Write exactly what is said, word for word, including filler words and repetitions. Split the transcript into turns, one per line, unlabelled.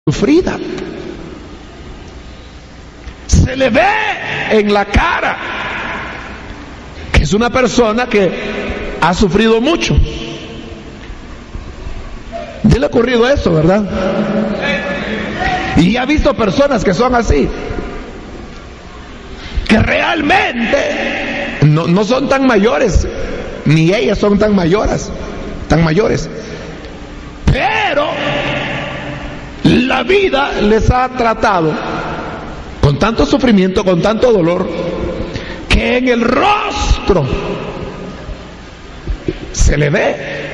sufrida. Se le ve en la cara que es una persona que ha sufrido mucho. ¿Ya le ha ocurrido eso, verdad? Y ha visto personas que son así, que realmente no, no son tan mayores, ni ellas son tan mayores, tan mayores, pero la vida les ha tratado con tanto sufrimiento, con tanto dolor, que en el rostro se le ve